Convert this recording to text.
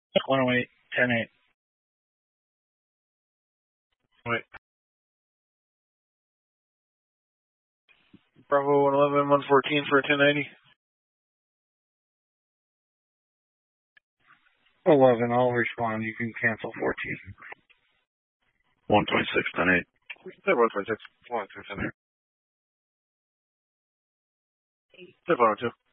108, 10-8. Wait. Bravo 111, 114 for a 1090. 11, I'll respond. You can cancel 14. 126, 10-8. Say 126, 126, 10-8. Say 102.